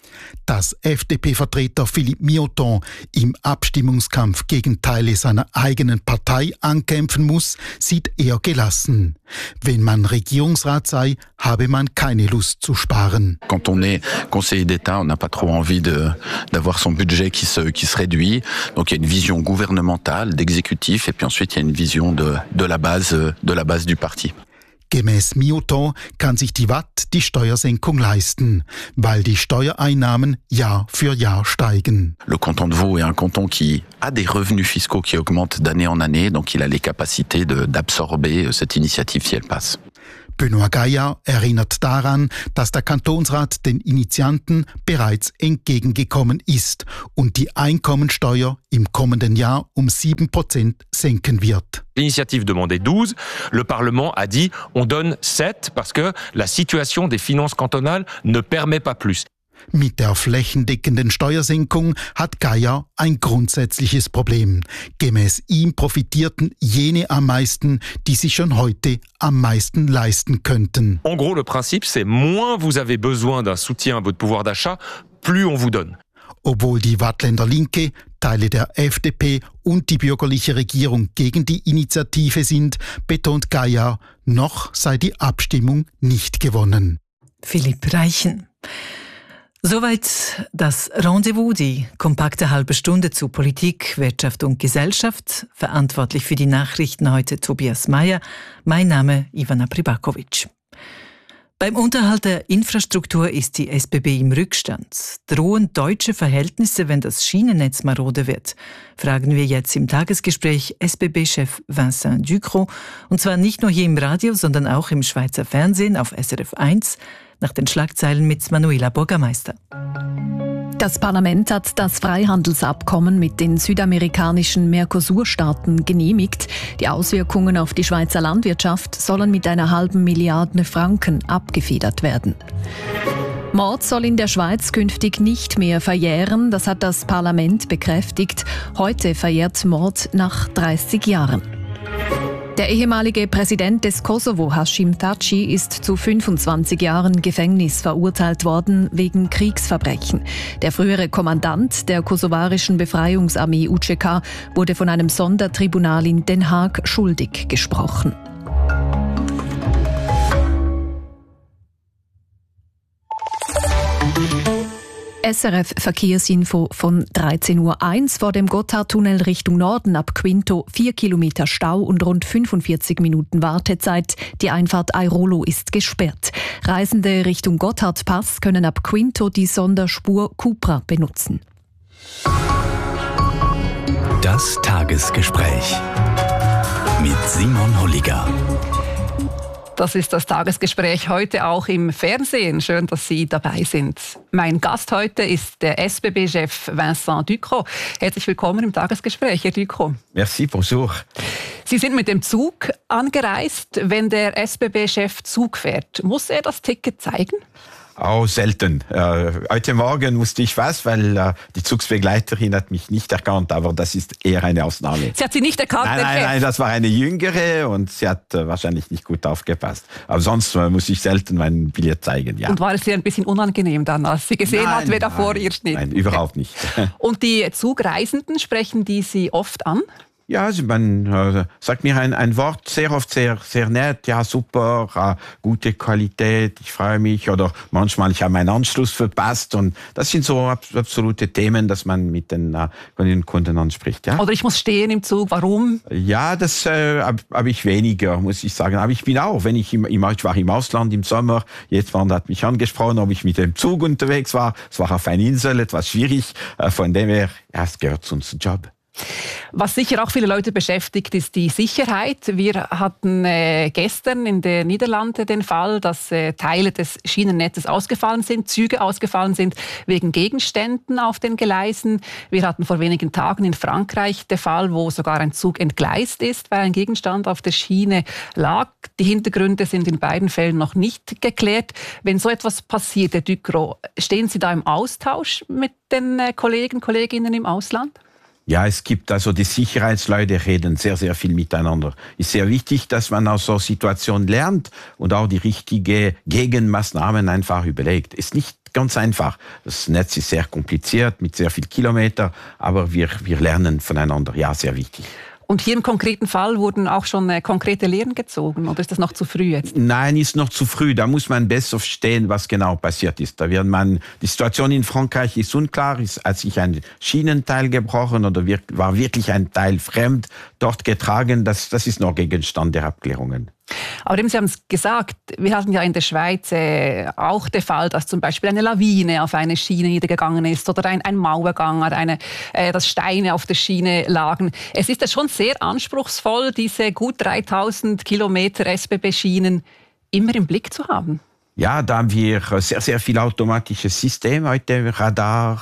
Dass FDP-Vertreter Philippe Mioton im Abstimmungskampf gegen Teile seiner eigenen Partei ankämpfen muss, sieht er gelassen. Wenn man Regierungsrat sei, habe man keine Lust zu sparen. Quand on est conseiller d'État, on n'a pas trop envie d'avoir son budget qui se réduit. Donc il y a une vision gouvernementale, d'exécutif, et puis ensuite il y a une vision de la base du parti. Gemäß Mioton kann sich die Watt die Steuersenkung leisten, weil die Steuereinnahmen Jahr für Jahr steigen. Le canton de Vaud est un canton qui a des revenus fiscaux qui augmentent d'année en année, donc il a les capacités d'absorber cette initiative si elle passe. Benoît Gaillard erinnert daran, dass der Kantonsrat den Initianten bereits entgegengekommen ist und die Einkommensteuer im kommenden Jahr um 7% senken wird. L'initiative demandait 12, le Parlement a dit on donne 7 parce que la situation des finances cantonales ne permet pas plus. Mit der flächendeckenden Steuersenkung hat Gaillard ein grundsätzliches Problem. Gemäß ihm profitierten jene am meisten, die sich schon heute am meisten leisten könnten. En gros, le principe, c'est moins vous avez besoin d'un soutien à votre pouvoir d'achat, plus on vous donne. Obwohl die Waadtländer Linke, Teile der FDP und die bürgerliche Regierung gegen die Initiative sind, betont Gaillard, noch sei die Abstimmung nicht gewonnen. Philipp Reichen. Soweit das Rendezvous, die kompakte halbe Stunde zu Politik, Wirtschaft und Gesellschaft. Verantwortlich für die Nachrichten heute Tobias Mayer. Mein Name Ivana Pribakovic. Beim Unterhalt der Infrastruktur ist die SBB im Rückstand. Drohen deutsche Verhältnisse, wenn das Schienennetz marode wird? Fragen wir jetzt im Tagesgespräch SBB-Chef Vincent Ducrot. Und zwar nicht nur hier im Radio, sondern auch im Schweizer Fernsehen auf SRF 1. Nach den Schlagzeilen mit Manuela Bürgermeister. Das Parlament hat das Freihandelsabkommen mit den südamerikanischen Mercosur-Staaten genehmigt. Die Auswirkungen auf die Schweizer Landwirtschaft sollen mit einer halben Milliarde Franken abgefedert werden. Mord soll in der Schweiz künftig nicht mehr verjähren, das hat das Parlament bekräftigt. Heute verjährt Mord nach 30 Jahren. Der ehemalige Präsident des Kosovo, Hashim Thaçi, ist zu 25 Jahren Gefängnis verurteilt worden wegen Kriegsverbrechen. Der frühere Kommandant der kosovarischen Befreiungsarmee UÇK wurde von einem Sondertribunal in Den Haag schuldig gesprochen. SRF Verkehrsinfo von 13.01 Uhr vor dem Gotthardtunnel Richtung Norden ab Quinto 4 Kilometer Stau und rund 45 Minuten Wartezeit. Die Einfahrt Airolo ist gesperrt. Reisende Richtung Gotthardpass können ab Quinto die Sonderspur Cupra benutzen. Das Tagesgespräch mit Simon Holliger. Das ist das Tagesgespräch heute auch im Fernsehen. Schön, dass Sie dabei sind. Mein Gast heute ist der SBB-Chef Vincent Ducrot. Herzlich willkommen im Tagesgespräch, Herr Ducrot. Merci, bonjour. Sie sind mit dem Zug angereist. Wenn der SBB-Chef Zug fährt, muss er das Ticket zeigen? Oh, selten. Heute Morgen musste ich was, weil die Zugsbegleiterin hat mich nicht erkannt, aber das ist eher eine Ausnahme. Sie hat Sie nicht erkannt? Nein, das war eine Jüngere und sie hat wahrscheinlich nicht gut aufgepasst. Aber sonst muss ich selten mein Billett zeigen, ja. Und war es ihr ein bisschen unangenehm dann, als sie gesehen hat, wer da vor ihr steht? Nein, überhaupt nicht. Und die Zugreisenden, sprechen die Sie oft an? Ja, man sagt mir ein Wort sehr oft sehr nett, ja super, gute Qualität, ich freue mich, oder manchmal ich habe meinen Anschluss verpasst, und das sind so absolute Themen, dass man mit den Kunden anspricht. Ja? Oder ich muss stehen im Zug, warum? Ja, das habe ich weniger, muss ich sagen, aber ich bin auch, wenn ich war im Ausland im Sommer, jetzt hat mich angesprochen, ob ich mit dem Zug unterwegs war, es war auf einer Insel, etwas schwierig, von dem her, ja, es gehört zu unserem Job. Was sicher auch viele Leute beschäftigt, ist die Sicherheit. Wir hatten gestern in den Niederlanden den Fall, dass Teile des Schienennetzes ausgefallen sind, Züge ausgefallen sind wegen Gegenständen auf den Gleisen. Wir hatten vor wenigen Tagen in Frankreich den Fall, wo sogar ein Zug entgleist ist, weil ein Gegenstand auf der Schiene lag. Die Hintergründe sind in beiden Fällen noch nicht geklärt. Wenn so etwas passiert, Herr Ducrot, stehen Sie da im Austausch mit den Kolleginnen im Ausland? Ja, es gibt also die Sicherheitsleute reden sehr, sehr viel miteinander. Ist sehr wichtig, dass man aus so Situationen lernt und auch die richtigen Gegenmaßnahmen einfach überlegt. Ist nicht ganz einfach. Das Netz ist sehr kompliziert, mit sehr vielen Kilometern, aber wir lernen voneinander. Ja, sehr wichtig. Und hier im konkreten Fall wurden auch schon konkrete Lehren gezogen, oder ist das noch zu früh jetzt? Nein, ist noch zu früh. Da muss man besser verstehen, was genau passiert ist. Die Situation in Frankreich ist unklar. Hat sich ein Schienenteil gebrochen oder war wirklich ein Teil fremd dort getragen? Das ist noch Gegenstand der Abklärungen. Aber eben, Sie haben es gesagt, wir hatten ja in der Schweiz auch den Fall, dass zum Beispiel eine Lawine auf eine Schiene niedergegangen ist oder ein Mauergang oder dass Steine auf der Schiene lagen. Es ist ja schon sehr anspruchsvoll, diese gut 3000 Kilometer SBB-Schienen immer im Blick zu haben. Ja, da haben wir sehr, sehr viele automatische Systeme heute, Radar,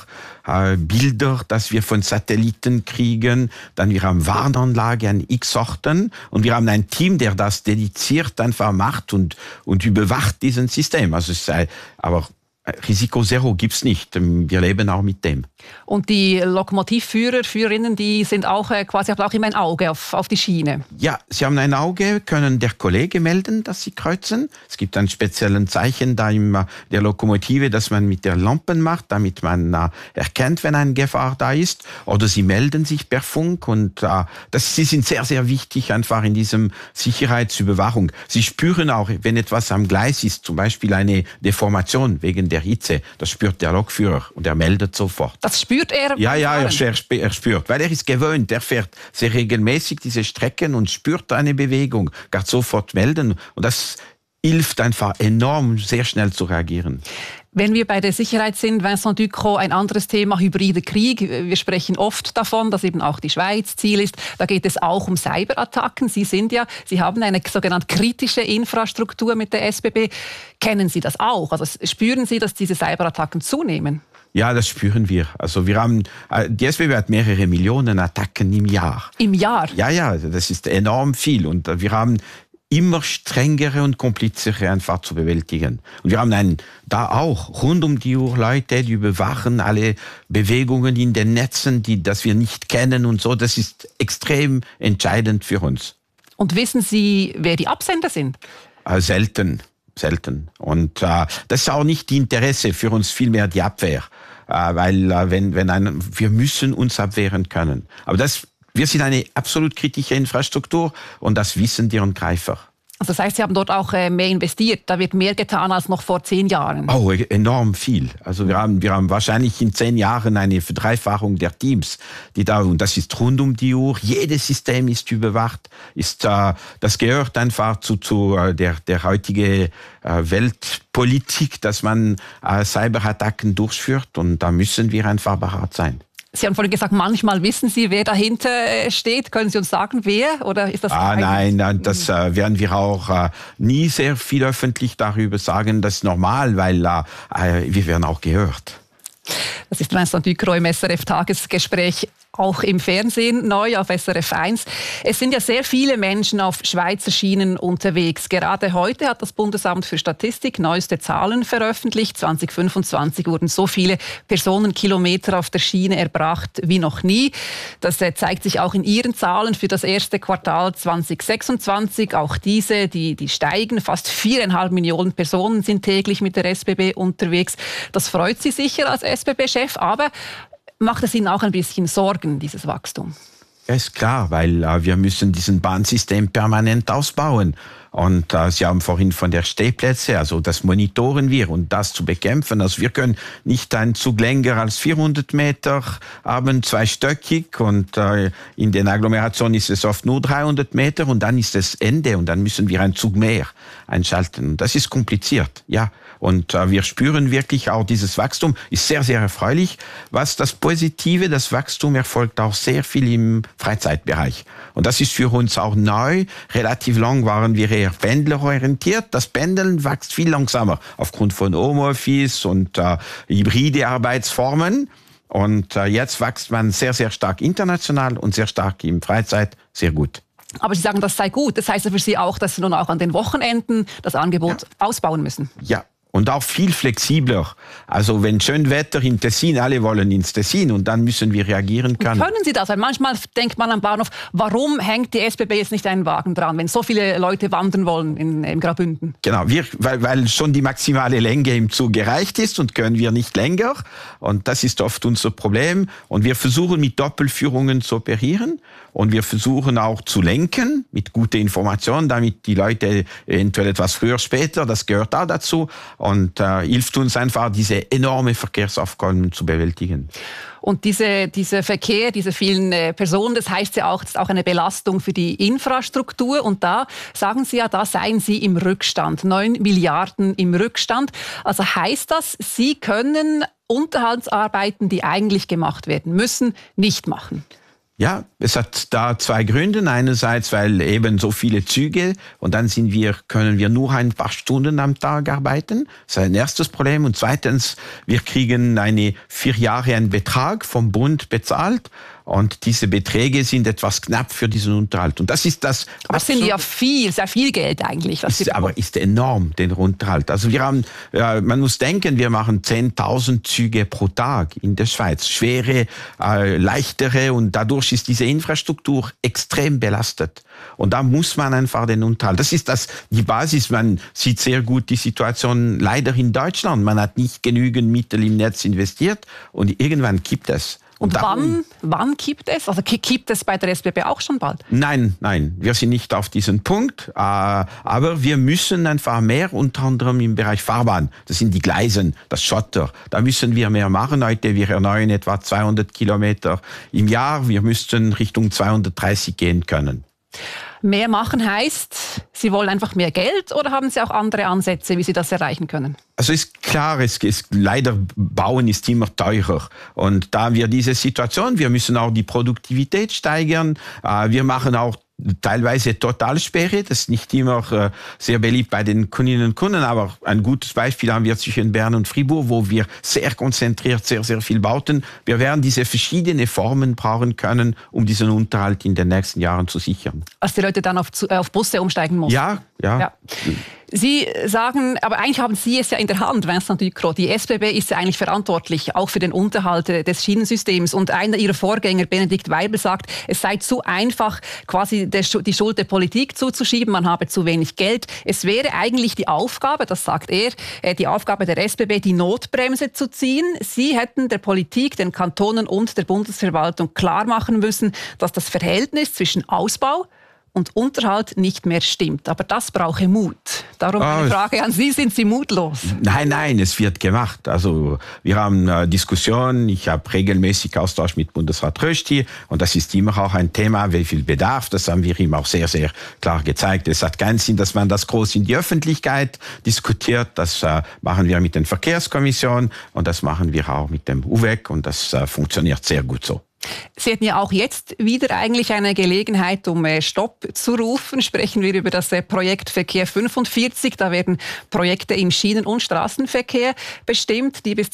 Bilder, das wir von Satelliten kriegen. Dann wir haben Warnanlage an x Orten und wir haben ein Team, der das dediziert einfach macht und überwacht diesen System. Also aber Risiko Zero gibt's nicht. Wir leben auch mit dem. Und die Lokomotivführer, Führerinnen, die sind auch quasi haben auch immer ein Auge auf die Schiene. Ja, sie haben ein Auge, können der Kollege melden, dass sie kreuzen. Es gibt ein spezielles Zeichen da in der Lokomotive, das man mit der Lampe macht, damit man erkennt, wenn eine Gefahr da ist. Oder sie melden sich per Funk und sie sind sehr, sehr wichtig einfach in diesem Sicherheitsüberwachung. Sie spüren auch, wenn etwas am Gleis ist, zum Beispiel eine Deformation wegen der Hitze, das spürt der Lokführer und er meldet sofort. Das spürt er? Ja, er spürt, weil er ist gewöhnt, er fährt sehr regelmäßig diese Strecken und spürt eine Bewegung, kann sofort melden und das hilft einfach enorm, sehr schnell zu reagieren. Wenn wir bei der Sicherheit sind, Vincent Ducrot, ein anderes Thema, hybride Krieg. Wir sprechen oft davon, dass eben auch die Schweiz Ziel ist. Da geht es auch um Cyberattacken. Sie haben eine sogenannte kritische Infrastruktur mit der SBB. Kennen Sie das auch? Also spüren Sie, dass diese Cyberattacken zunehmen? Ja, das spüren wir. Also die SBB hat mehrere Millionen Attacken im Jahr. Im Jahr? Ja, das ist enorm viel. Und wir haben immer strengere und komplizere einfach zu bewältigen. Und wir haben da auch rund um die Uhr Leute, die überwachen alle Bewegungen in den Netzen, das wir nicht kennen und so. Das ist extrem entscheidend für uns. Und wissen Sie, wer die Absender sind? Selten. Und das ist auch nicht die Interesse für uns, vielmehr die Abwehr. Weil wir müssen uns abwehren können. Aber wir sind eine absolut kritische Infrastruktur und das wissen die Angreifer. Also das heißt, Sie haben dort auch mehr investiert. Da wird mehr getan als noch vor 10 Jahren. Oh, enorm viel. Also wir haben wahrscheinlich in 10 Jahren eine Verdreifachung der Teams, und das ist rund um die Uhr. Jedes System ist überwacht. Das gehört einfach zu der heutigen Weltpolitik, dass man Cyberattacken durchführt und da müssen wir einfach bereit sein. Sie haben vorhin gesagt, manchmal wissen Sie, wer dahinter steht. Können Sie uns sagen, wer? Oder ist das nein, das werden wir auch nie sehr viel öffentlich darüber sagen. Das ist normal, weil wir werden auch gehört. Das ist Vincent Ducrot im SRF-Tagesgespräch, auch im Fernsehen neu auf SRF 1. Es sind ja sehr viele Menschen auf Schweizer Schienen unterwegs. Gerade heute hat das Bundesamt für Statistik neueste Zahlen veröffentlicht. 2025 wurden so viele Personenkilometer auf der Schiene erbracht wie noch nie. Das zeigt sich auch in Ihren Zahlen für das erste Quartal 2026. Auch diese, die steigen. Fast 4,5 Millionen Personen sind täglich mit der SBB unterwegs. Das freut Sie sicher als SBB-Chef, aber macht es Ihnen auch ein bisschen Sorgen, dieses Wachstum? Ja, ist klar, weil wir müssen diesen Bahnsystem permanent ausbauen. Und Sie haben vorhin von der Stehplätze, also das monitoren wir und das zu bekämpfen. Also wir können nicht einen Zug länger als 400 Meter haben, zweistöckig und in den Agglomerationen ist es oft nur 300 Meter und dann ist es Ende und dann müssen wir einen Zug mehr einschalten. Das ist kompliziert, ja. Und wir spüren wirklich auch dieses Wachstum, ist sehr, sehr erfreulich. Was das Positive, das Wachstum erfolgt auch sehr viel im Freizeitbereich. Und das ist für uns auch neu. Relativ lang waren wir eher pendlerorientiert. Das Pendeln wächst viel langsamer aufgrund von Homeoffice und hybride Arbeitsformen. Und jetzt wächst man sehr, sehr stark international und sehr stark im Freizeit. Sehr gut. Aber Sie sagen, das sei gut. Das heißt ja für Sie auch, dass Sie nun auch an den Wochenenden das Angebot ausbauen müssen. Ja. Und auch viel flexibler. Also wenn schön Wetter in Tessin, alle wollen ins Tessin und dann müssen wir reagieren können. Können Sie das? Weil manchmal denkt man am Bahnhof, warum hängt die SBB jetzt nicht einen Wagen dran, wenn so viele Leute wandern wollen in Graubünden? Genau, weil schon die maximale Länge im Zug gereicht ist und können wir nicht länger. Und das ist oft unser Problem. Und wir versuchen mit Doppelführungen zu operieren. Und wir versuchen auch zu lenken mit guten Informationen, damit die Leute eventuell etwas früher, später, das gehört auch dazu. Und hilft uns einfach, diese enorme Verkehrsaufkommen zu bewältigen. Und dieser Verkehr, diese vielen Personen, das heißt ja auch, das ist auch eine Belastung für die Infrastruktur. Und da sagen Sie ja, da seien Sie im Rückstand, 9 Milliarden im Rückstand. Also heißt das, Sie können Unterhaltsarbeiten, die eigentlich gemacht werden müssen, nicht machen? Ja, es hat da zwei Gründe. Einerseits, weil eben so viele Züge und dann können wir nur ein paar Stunden am Tag arbeiten. Das ist ein erstes Problem. Und zweitens, wir kriegen 4 Jahre einen Betrag vom Bund bezahlt. Und diese Beträge sind etwas knapp für diesen Unterhalt. Und das ist das. Aber das sind ja sehr viel Geld eigentlich. Aber ist enorm, den Unterhalt. Also man muss denken, wir machen 10.000 Züge pro Tag in der Schweiz. Schwere, leichtere und dadurch ist diese Infrastruktur extrem belastet. Und da muss man einfach den Unterhalt. Das ist die Basis. Man sieht sehr gut die Situation leider in Deutschland. Man hat nicht genügend Mittel im Netz investiert und irgendwann kippt es. Und wann kippt es? Also kippt es bei der SBB auch schon bald? Nein, wir sind nicht auf diesen Punkt. Aber wir müssen einfach mehr, unter anderem im Bereich Fahrbahn. Das sind die Gleisen, das Schotter. Da müssen wir mehr machen. Heute, wir erneuern etwa 200 Kilometer im Jahr. Wir müssten Richtung 230 gehen können. Mehr machen heißt, Sie wollen einfach mehr Geld oder haben Sie auch andere Ansätze, wie Sie das erreichen können? Also ist klar, leider Bauen ist immer teurer. Und da wir diese Situation, wir müssen auch die Produktivität steigern. Wir machen auch teilweise Totalsperre. Das ist nicht immer sehr beliebt bei den Kundinnen und Kunden, aber ein gutes Beispiel haben wir zwischen Bern und Fribourg, wo wir sehr konzentriert sehr viel bauten. Wir werden diese verschiedenen Formen brauchen können, um diesen Unterhalt in den nächsten Jahren zu sichern. Als die Leute dann auf Busse umsteigen mussten? Ja. Sie sagen, aber eigentlich haben Sie es ja in der Hand, Vincent Ducrot. Die SBB ist ja eigentlich verantwortlich, auch für den Unterhalt des Schienensystems. Und einer Ihrer Vorgänger, Benedikt Weibel, sagt, es sei zu einfach, quasi die Schuld der Politik zuzuschieben, man habe zu wenig Geld. Es wäre eigentlich die Aufgabe, das sagt er, die Aufgabe der SBB, die Notbremse zu ziehen. Sie hätten der Politik, den Kantonen und der Bundesverwaltung klar machen müssen, dass das Verhältnis zwischen Ausbau und Unterhalt nicht mehr stimmt. Aber das brauche Mut. Darum eine Frage an Sie, sind Sie mutlos? Nein, es wird gemacht. Also wir haben Diskussionen, ich habe regelmäßig Austausch mit Bundesrat Rösti und das ist immer auch ein Thema, wie viel Bedarf, das haben wir ihm auch sehr klar gezeigt. Es hat keinen Sinn, dass man das groß in die Öffentlichkeit diskutiert. Das machen wir mit den Verkehrskommissionen und das machen wir auch mit dem UVEC und das funktioniert sehr gut so. Sie hätten ja auch jetzt wieder eigentlich eine Gelegenheit, um Stopp zu rufen. Sprechen wir über das Projekt Verkehr 45. Da werden Projekte im Schienen- und Straßenverkehr bestimmt, die bis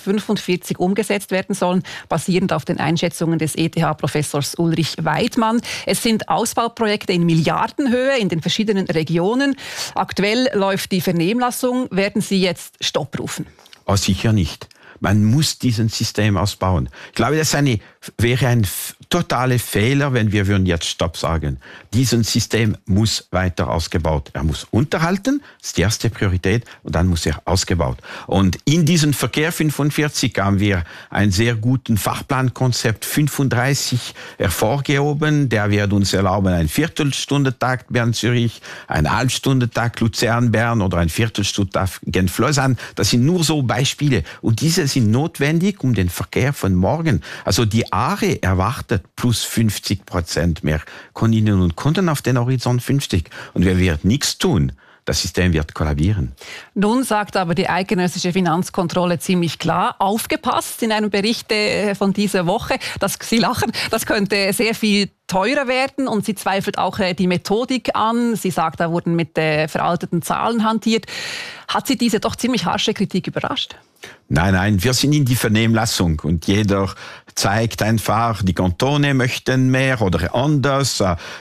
2045 umgesetzt werden sollen, basierend auf den Einschätzungen des ETH-Professors Ulrich Weidmann. Es sind Ausbauprojekte in Milliardenhöhe in den verschiedenen Regionen. Aktuell läuft die Vernehmlassung. Werden Sie jetzt Stopp rufen? Oh, sicher nicht. Man muss diesen System ausbauen. Ich glaube, das wäre ein totaler Fehler, wenn wir würden jetzt Stopp sagen. Dieses System muss weiter ausgebaut. Er muss unterhalten, das ist die erste Priorität, und dann muss er ausgebaut. Und in diesem Verkehr 45 haben wir einen sehr guten Fachplankonzept 35 hervorgehoben. Der wird uns erlauben, einen Viertelstundentakt Bern-Zürich, einen Halbstundentakt Luzern-Bern oder einen Viertelstundentakt Genf-Lausanne. Das sind nur so Beispiele. Und diese sind notwendig, um den Verkehr von morgen, also die ARE erwartet plus 50% mehr Kundinnen und Kunden auf den Horizont 50. Und wir werden nichts tun. Das System wird kollabieren. Nun sagt aber die eidgenössische Finanzkontrolle ziemlich klar, aufgepasst in einem Bericht von dieser Woche, dass Sie lachen, das könnte sehr viel teurer werden und sie zweifelt auch die Methodik an. Sie sagt, da wurden mit veralteten Zahlen hantiert. Hat Sie diese doch ziemlich harsche Kritik überrascht? Nein, wir sind in die Vernehmlassung und jeder zeigt einfach, die Kantone möchten mehr oder anders.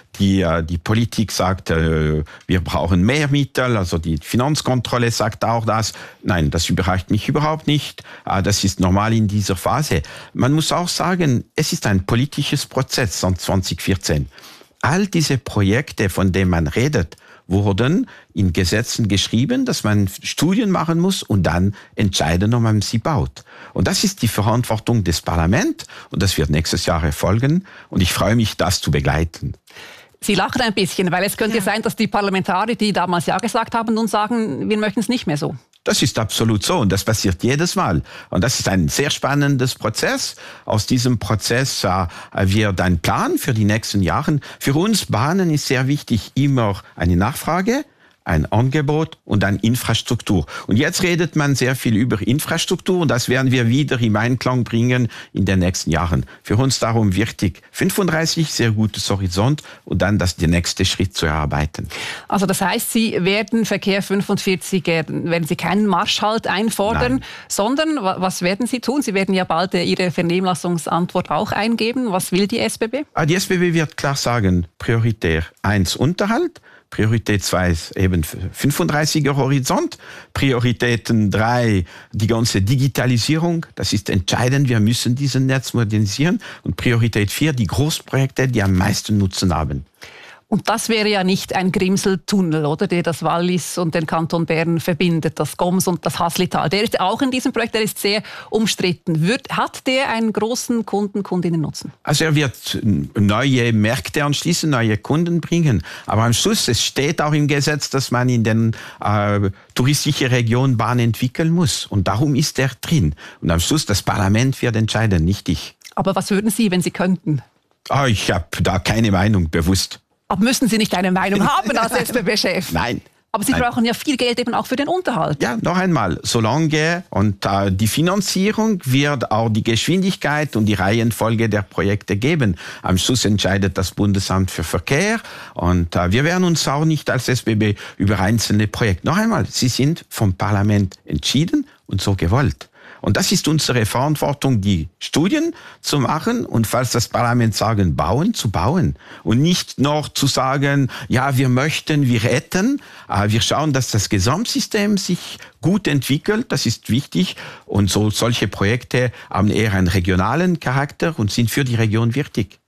Die Politik sagt, wir brauchen mehr Mittel, also die Finanzkontrolle sagt auch das. Nein, das überrascht mich überhaupt nicht. Das ist normal in dieser Phase. Man muss auch sagen, es ist ein politisches Prozess seit 2014. All diese Projekte, von denen man redet, wurden in Gesetzen geschrieben, dass man Studien machen muss und dann entscheiden, ob man sie baut. Und das ist die Verantwortung des Parlaments und das wird nächstes Jahr erfolgen und ich freue mich, das zu begleiten. Sie lachen ein bisschen, weil es könnte sein, dass die Parlamentarier, die damals Ja gesagt haben, nun sagen, wir möchten es nicht mehr so. Das ist absolut so und das passiert jedes Mal. Und das ist ein sehr spannendes Prozess. Aus diesem Prozess wird ein Plan für die nächsten Jahre. Für uns Bahnen ist sehr wichtig immer eine Nachfrage, ein Angebot und eine Infrastruktur. Und jetzt redet man sehr viel über Infrastruktur und das werden wir wieder im Einklang bringen in den nächsten Jahren. Für uns darum wichtig 35, sehr gutes Horizont und dann der nächste Schritt zu erarbeiten. Also das heißt, Sie werden Verkehr 45, werden Sie keinen Marschhalt einfordern, sondern was werden Sie tun? Sie werden ja bald Ihre Vernehmlassungsantwort auch eingeben. Was will die SBB? Die SBB wird klar sagen, prioritär 1 Unterhalt, Priorität 2 ist eben 35er Horizont. Prioritäten 3, die ganze Digitalisierung. Das ist entscheidend. Wir müssen diesen Netz modernisieren. Und Priorität 4, die Großprojekte, die am meisten Nutzen haben. Und das wäre ja nicht ein Grimseltunnel, oder, der das Wallis und den Kanton Bern verbindet, das Goms und das Haslital. Der ist auch in diesem Projekt, der ist sehr umstritten. Hat der einen großen Kundinnen-Nutzen? Also er wird neue Märkte anschließen, neue Kunden bringen. Aber am Schluss, es steht auch im Gesetz, dass man in den touristischen Regionen Bahnen entwickeln muss. Und darum ist er drin. Und am Schluss, das Parlament wird entscheiden, nicht ich. Aber was würden Sie, wenn Sie könnten? Ich habe da keine Meinung, bewusst. Aber müssen Sie nicht eine Meinung haben als SBB-Chef? Nein. Aber Sie brauchen ja viel Geld eben auch für den Unterhalt. Ja, noch einmal, solange und die Finanzierung wird auch die Geschwindigkeit und die Reihenfolge der Projekte geben. Am Schluss entscheidet das Bundesamt für Verkehr und wir werden uns auch nicht als SBB über einzelne Projekte. Noch einmal, sie sind vom Parlament entschieden und so gewollt. Und das ist unsere Verantwortung, die Studien zu machen und falls das Parlament sagen, bauen, zu bauen. Und nicht noch zu sagen, ja, wir möchten, wir hätten. Wir schauen, dass das Gesamtsystem sich gut entwickelt, das ist wichtig. Und solche Projekte haben eher einen regionalen Charakter und sind für die Region wichtig.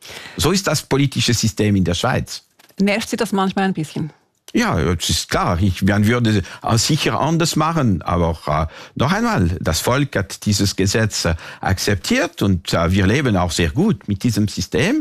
So ist das politische System in der Schweiz. Nervt Sie das manchmal ein bisschen? Ja, das ist klar. Man würde sicher anders machen. Aber noch einmal, das Volk hat dieses Gesetz akzeptiert und wir leben auch sehr gut mit diesem System.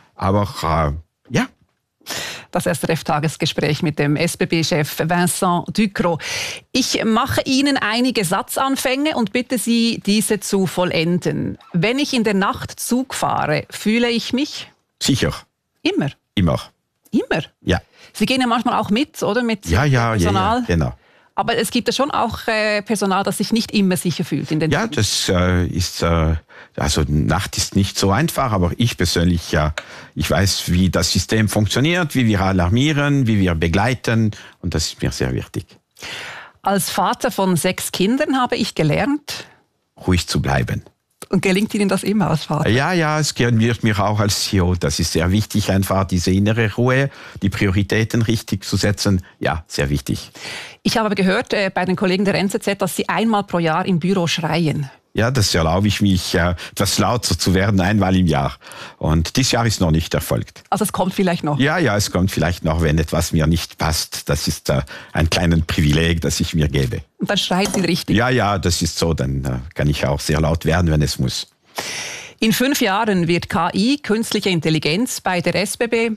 Aber ja. Das SRF-Tagesgespräch mit dem SBB-Chef Vincent Ducrot. Ich mache Ihnen einige Satzanfänge und bitte Sie, diese zu vollenden. Wenn ich in der Nacht Zug fahre, fühle ich mich? Sicher. Immer? Immer. Immer? Ja. Sie gehen ja manchmal auch mit, oder? Mit Personal? Ja, genau. Aber es gibt ja schon auch Personal, das sich nicht immer sicher fühlt in den Ja, Zügen. das ist, also Nacht ist nicht so einfach, aber ich persönlich, ich weiß, wie das System funktioniert, wie wir alarmieren, wie wir begleiten und das ist mir sehr wichtig. Als Vater von 6 Kindern habe ich gelernt, ruhig zu bleiben. Und gelingt Ihnen das immer als Vater? Ja, es gelingt mir auch als CEO. Das ist sehr wichtig, einfach diese innere Ruhe, die Prioritäten richtig zu setzen. Ja, sehr wichtig. Ich habe gehört bei den Kollegen der NZZ, dass Sie einmal pro Jahr im Büro schreien. Ja, das erlaube ich mich, etwas lauter zu werden, einmal im Jahr. Und dieses Jahr ist noch nicht erfolgt. Also es kommt vielleicht noch? Ja, es kommt vielleicht noch, wenn etwas mir nicht passt. Das ist ein kleines Privileg, das ich mir gebe. Und dann schreit Sie richtig? Ja, das ist so. Dann kann ich auch sehr laut werden, wenn es muss. In 5 Jahren wird KI, künstliche Intelligenz, bei der SBB?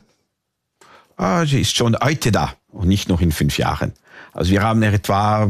Sie ist schon heute da und nicht noch in 5 Jahren. Also wir haben etwa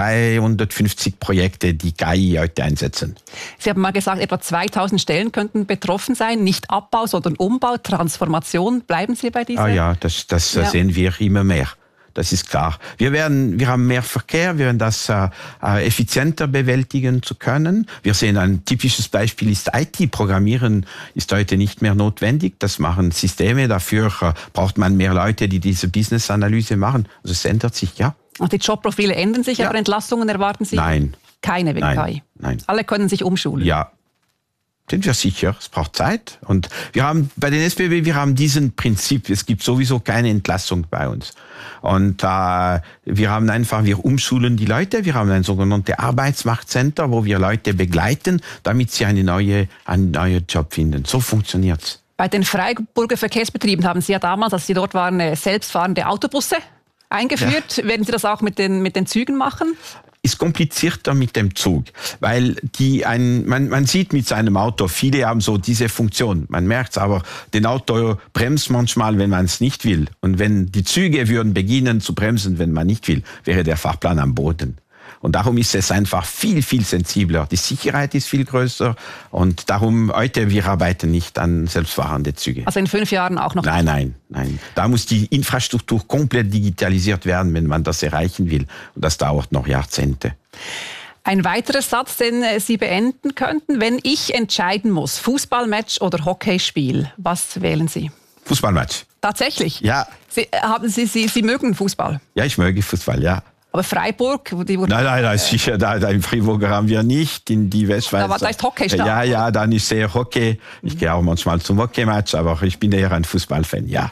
350 Projekte, die KI heute einsetzen. Sie haben mal gesagt, etwa 2000 Stellen könnten betroffen sein. Nicht Abbau, sondern Umbau, Transformation. Bleiben Sie bei dieser? Ja, das sehen wir immer mehr. das ist klar. Wir haben mehr Verkehr, wir werden das effizienter bewältigen zu können. Wir sehen, ein typisches Beispiel ist IT. Programmieren ist heute nicht mehr notwendig. Das machen Systeme. Dafür braucht man mehr Leute, die diese Business-Analyse machen. Also es ändert sich, ja. Und die Jobprofile ändern sich, aber Entlassungen erwarten Sie? Nein. Keine wegen KI? Nein. Alle können sich umschulen? Ja. Sind wir sicher, es braucht Zeit. Und wir haben bei den SBB, wir haben diesen Prinzip, es gibt sowieso keine Entlassung bei uns. Und wir umschulen die Leute, wir haben ein sogenanntes Arbeitsmarktcenter, wo wir Leute begleiten, damit sie einen neuen Job finden. So funktioniert's. Bei den Freiburger Verkehrsbetrieben haben Sie ja damals, als Sie dort waren, selbstfahrende Autobusse eingeführt. Ja. Werden Sie das auch mit den Zügen machen? Ist komplizierter mit dem Zug, weil man sieht mit seinem Auto, viele haben so diese Funktion, man merkt's, aber den Auto bremst manchmal, wenn man es nicht will. Und wenn die Züge würden beginnen zu bremsen, wenn man nicht will, wäre der Fahrplan am Boden. Und darum ist es einfach viel, viel sensibler. Die Sicherheit ist viel größer und darum heute, wir arbeiten nicht an selbstfahrende Züge. Also in 5 Jahren auch noch? Nein. Da muss die Infrastruktur komplett digitalisiert werden, wenn man das erreichen will. Und das dauert noch Jahrzehnte. Ein weiterer Satz, den Sie beenden könnten. Wenn ich entscheiden muss, Fußballmatch oder Hockeyspiel, was wählen Sie? Fußballmatch. Tatsächlich? Ja. Sie mögen Fußball? Ja, ich möge Fußball, ja. Aber Freiburg? Nein, sicher, da in Freiburg haben wir nicht, in die Westschweiz. Aber da ist Hockey stark. Ja, dann ist sehr Hockey. Ich gehe auch manchmal zum Hockeymatch, aber ich bin eher ein Fußballfan, ja.